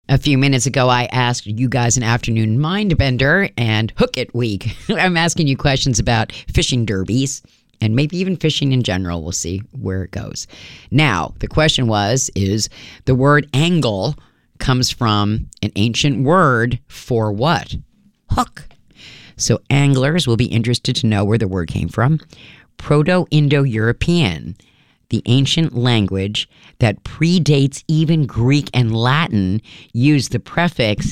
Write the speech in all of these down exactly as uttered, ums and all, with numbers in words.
A few minutes ago, I asked you guys an afternoon mind bender and Hook It Week. I'm asking you questions about fishing derbies and maybe even fishing in general. We'll see where it goes. Now, the question was, is the word angle comes from an ancient word for what? Hook. So anglers will be interested to know where the word came from. Proto-Indo-European, the ancient language that predates even Greek and Latin, used the prefix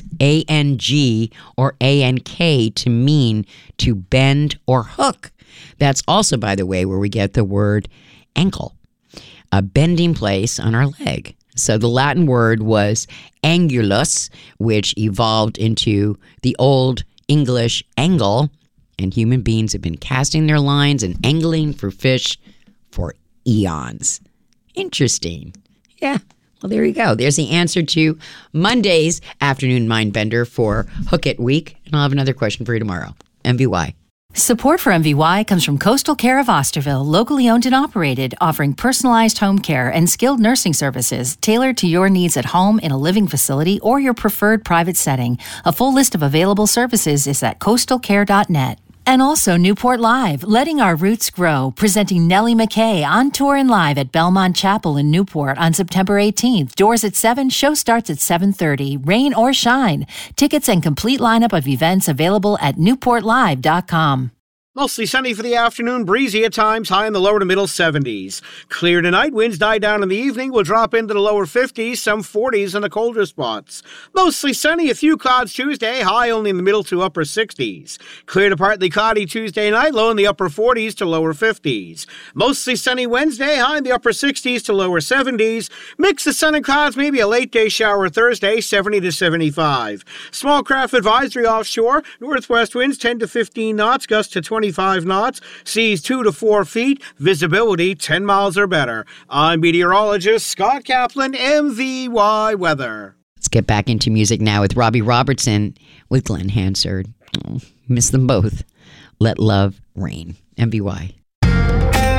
ang or ank to mean to bend or hook. That's also, by the way, where we get the word ankle, a bending place on our leg. So the Latin word was angulus, which evolved into the Old English angle, and human beings have been casting their lines and angling for fish for eons. Interesting. Yeah. Well, there you go. There's the answer to Monday's afternoon mind bender for Hook It Week. And I'll have another question for you tomorrow. M V Y. Support for M V Y comes from Coastal Care of Osterville, locally owned and operated, offering personalized home care and skilled nursing services tailored to your needs at home, in a living facility, or your preferred private setting. A full list of available services is at coastal care dot net. And also Newport Live, letting our roots grow, presenting Nellie McKay on tour and live at Belmont Chapel in Newport on September eighteenth. Doors at seven, show starts at seven thirty. Rain or shine. Tickets and complete lineup of events available at newport live dot com. Mostly sunny for the afternoon, breezy at times, high in the lower to middle seventies. Clear tonight, winds die down in the evening, will drop into the lower fifties, some forties in the colder spots. Mostly sunny, a few clouds Tuesday, high only in the middle to upper sixties. Clear to partly cloudy Tuesday night, low in the upper forties to lower fifties. Mostly sunny Wednesday, high in the upper sixties to lower seventies. Mix of sun and clouds, maybe a late day shower Thursday, seventy to seventy-five. Small craft advisory offshore, northwest winds ten to fifteen knots, gusts to twenty twenty-five knots, seas two to four feet, visibility ten miles or better. I'm meteorologist Scott Kaplan, M V Y Weather. Let's get back into music now with Robbie Robertson with Glenn Hansard. Oh, miss them both. Let Love Rain. M V Y.